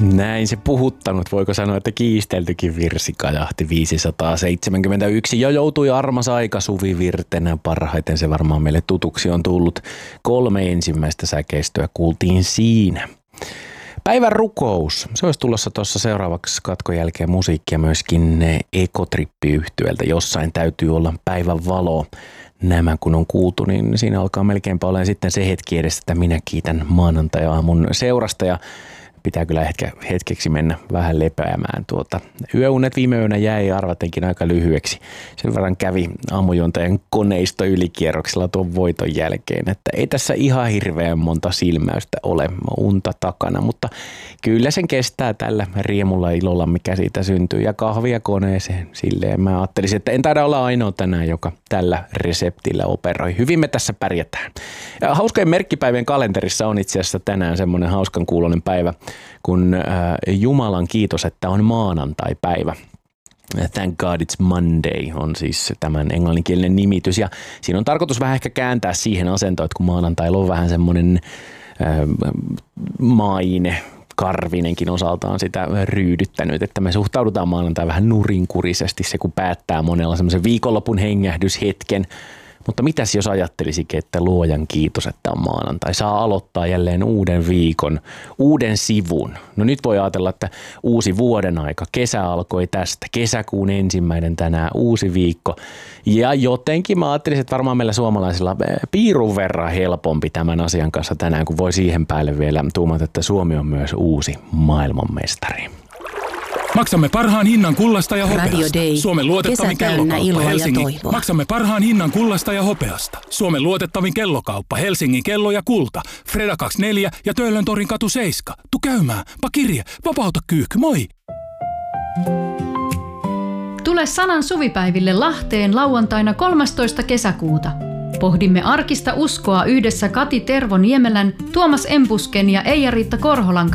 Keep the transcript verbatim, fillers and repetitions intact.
Näin se puhuttanut, voiko sanoa, että kiisteltykin virsi kajahti viisisataaseitsemänkymmentäyksi ja joutui armas aika Suvi Virtenä. Parhaiten se varmaan meille tutuksi on tullut. Kolme ensimmäistä säkeistöä kuultiin siinä. Päivän rukous. Se olisi tulossa tuossa seuraavaksi katkon jälkeen musiikkia myöskin Ekotrippi-yhtyeltä. Jossain täytyy olla päivän valo. Nämä kun on kuultu, niin siinä alkaa melkeinpä olemaan sitten se hetki edes, että minä kiitän maanantai-aamun seurasta ja pitää kyllä hetke, hetkeksi mennä vähän lepäämään. Tuota, yöunet viime yönä jäi arvatenkin aika lyhyeksi. Sen verran kävi aamujuontajan koneisto ylikierroksella tuon voiton jälkeen, että ei tässä ihan hirveän monta silmäystä ole unta takana, mutta kyllä sen kestää tällä riemulla ilolla, mikä siitä syntyy, ja kahvia koneeseen. Silleen mä ajattelisin, että en taida olla ainoa tänään, joka tällä reseptillä operoi. Hyvin me tässä pärjätään. Ja hauskojen merkkipäivien kalenterissa on itse asiassa tänään semmoinen hauskan kuuloinen päivä, kun äh, Jumalan kiitos, että on maanantai-päivä. Thank God it's Monday on siis tämän englanninkielinen nimitys. Ja siinä on tarkoitus vähän ehkä kääntää siihen asentoon, että kun maanantailla on vähän semmoinen äh, maine, Karvinenkin osaltaan sitä ryydyttänyt, että me suhtaudutaan maanantai vähän nurinkurisesti, se kun päättää monella semmoisen viikonlopun hengähdyshetken. Mutta mitäs jos ajattelisikin, että luojan kiitos, että on maanantai. Saa aloittaa jälleen uuden viikon, uuden sivun. No nyt voi ajatella, että uusi vuoden aika. Kesä alkoi tästä. Kesäkuun ensimmäinen tänään, uusi viikko. Ja jotenkin mä ajattelisin, että varmaan meillä suomalaisilla piirun verran helpompi tämän asian kanssa tänään, kun voi siihen päälle vielä tuumata, että Suomi on myös uusi maailmanmestari. Maksamme parhaan hinnan kullasta ja hopeasta. Radio Day. Suomen luotettavin kellokauppa Helsingin. Maksamme parhaan hinnan kullasta ja hopeasta. Suomen luotettavin kellokauppa Helsingin kello ja kulta. Freda kaksikymmentäneljä ja Töölön torin katu seitsemän. Tu käymään. Pakirje. Vapauta kyyhky. Moi. Tule Sanan suvipäiville Lahteen lauantaina kolmastoista kesäkuuta. Pohdimme arkista uskoa yhdessä Kati Tervo Niemelän, Tuomas Empusken ja Eija-Riitta Korholan